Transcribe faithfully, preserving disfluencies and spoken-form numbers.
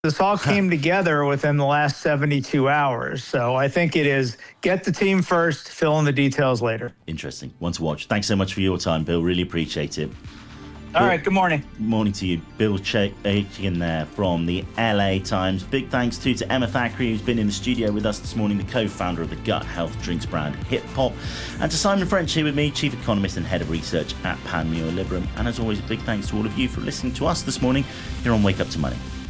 This all came together within the last seventy-two hours. So I think it is get the team first, fill in the details later. Interesting. One to watch. Thanks so much for your time, Bill. Really appreciate it. All right, good morning. Morning to you, Bill Chaikin there from the L A Times. Big thanks too to Emma Thackeray, who's been in the studio with us this morning, the co-founder of the gut health drinks brand Hip Hop, and to Simon French here with me, chief economist and head of research at Panmure Liberum. And as always, a big thanks to all of you for listening to us this morning here on Wake Up to Money.